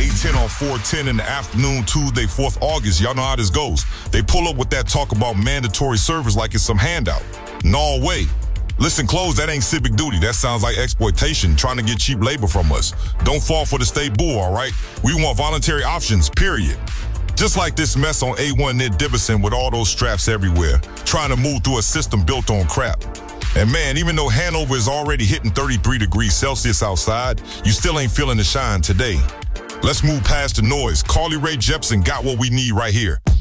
8:10 on 410 in the afternoon, Tuesday, 4th August. Y'all know how this goes. They pull up with that talk about mandatory service like it's some handout. No way. Listen close, that ain't civic duty. That sounds like exploitation, trying to get cheap labor from us. Don't fall for the state bull, all right? We want voluntary options, period. Just like this mess on A1 near Divison with all those straps everywhere, trying to move through a system built on crap. And man, even though Hanover is already hitting 33 degrees Celsius outside, you still ain't feeling the shine today. Let's move past the noise. Carly Rae Jepsen got what we need right here.